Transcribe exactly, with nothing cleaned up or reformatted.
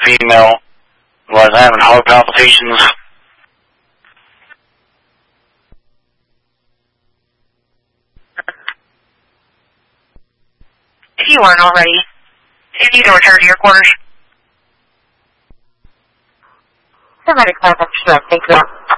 female was having heart palpitations. If you aren't already, you need to return to your quarters. Somebody call up, sure, thank you.